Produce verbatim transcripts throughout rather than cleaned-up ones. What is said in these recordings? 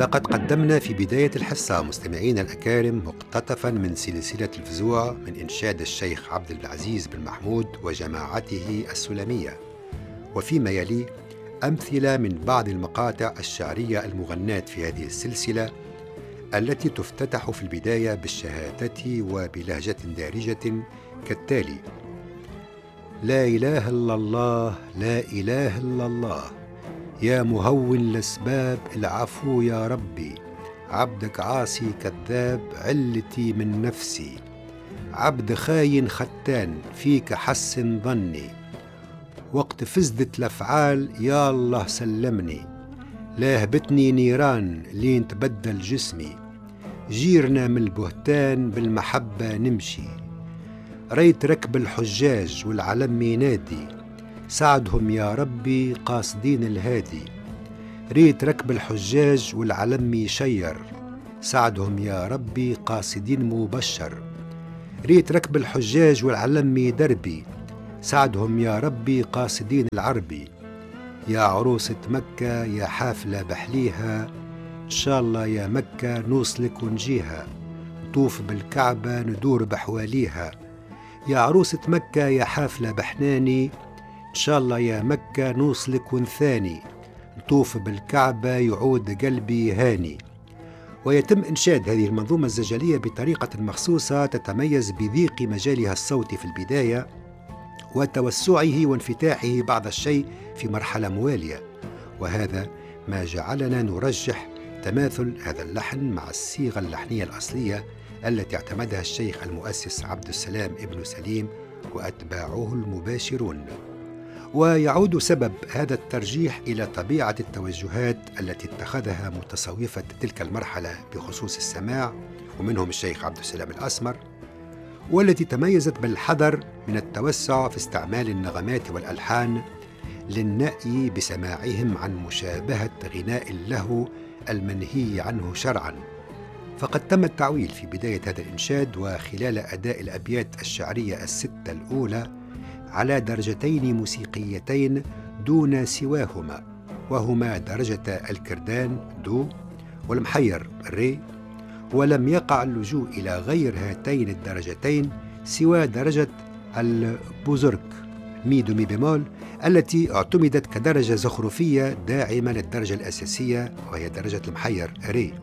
لقد قدمنا في بداية الحصة مستمعينا الأكارم مقتطفا من سلسلة الفزوع من إنشاد الشيخ عبد العزيز بن محمود وجماعته السلمية، وفيما يلي أمثلة من بعض المقاطع الشعرية المغناة في هذه السلسلة التي تفتتح في البداية بالشهادة وبلهجة دارجة كالتالي: لا إله إلا الله، لا إله إلا الله، يا مهون الأسباب العفو يا ربي، عبدك عاصي كذاب علتي من نفسي، عبد خاين ختان فيك حسن ظني، وقت فزدة الأفعال يا الله سلمني، لا هبتني نيران لين تبدل جسمي، جيرنا من البهتان بالمحبة نمشي، ريت ركب الحجاج والعلم ينادي، ساعدهم يا ربي قاصدين الهادي، ريت ركب الحجاج والعلم يشير، ساعدهم يا ربي قاصدين مبشر، ريت ركب الحجاج والعلم يدربي، ساعدهم يا ربي قاصدين العربي، يا عروسة مكة يا حافلة بحليها، إن شاء الله يا مكة نوصلك ونجيها، نطوف بالكعبة ندور بحواليها، يا عروسة مكة يا حافلة بحناني، إن شاء الله يا مكة نوصلك ونثاني، نطوف بالكعبة يعود قلبي هاني. ويتم إنشاد هذه المنظومة الزجلية بطريقة مخصوصة تتميز بضيق مجالها الصوتي في البداية وتوسعه وانفتاحه بعض الشيء في مرحلة موالية، وهذا ما جعلنا نرجح تماثل هذا اللحن مع الصيغة اللحنية الأصلية التي اعتمدها الشيخ المؤسس عبد السلام ابن سليم وأتباعه المباشرون. ويعود سبب هذا الترجيح إلى طبيعة التوجهات التي اتخذها متصوفة تلك المرحلة بخصوص السماع، ومنهم الشيخ عبد السلام الأسمر، والتي تميزت بالحذر من التوسع في استعمال النغمات والألحان للنأي بسماعهم عن مشابهة غناء اللهو المنهي عنه شرعا. فقد تم التعويل في بداية هذا الإنشاد وخلال أداء الأبيات الشعرية الستة الأولى على درجتين موسيقيتين دون سواهما، وهما درجة الكردان دو والمحير ري، ولم يقع اللجوء إلى غير هاتين الدرجتين سوى درجة البوزرك مي دو مي بيمول التي اعتمدت كدرجة زخرفية داعمة للدرجة الأساسية وهي درجة المحير ري،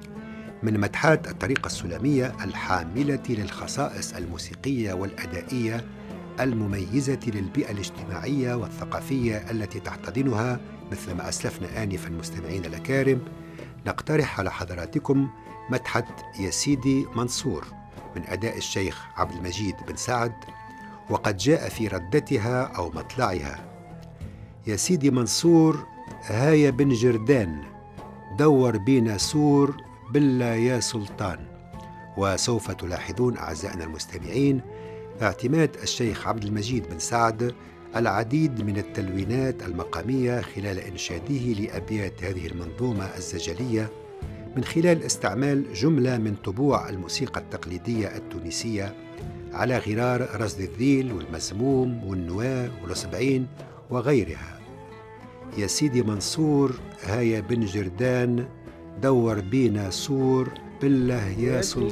من مدحات الطريقة السلمية الحاملة للخصائص الموسيقية والأدائية المميزة للبيئة الاجتماعية والثقافية التي تحتضنها. مثل ما أسلفنا آنفا مستمعين الأكارم، نقترح على حضراتكم مدحة يا سيدي منصور من أداء الشيخ عبد المجيد بن سعد، وقد جاء في ردتها أو مطلعها: يا سيدي منصور هاي بن جردان، دور بينا سور بالله يا سلطان. وسوف تلاحظون أعزائنا المستمعين اعتماد الشيخ عبد المجيد بن سعد العديد من التلوينات المقامية خلال إنشاده لأبيات هذه المنظومة الزجلية، من خلال استعمال جملة من طبوع الموسيقى التقليدية التونسية على غرار رصد الذيل والمزموم والنواة والأصبعين وغيرها. يا سيدي منصور هاي بن جردان، دور بينا سور بالله يا سلطان.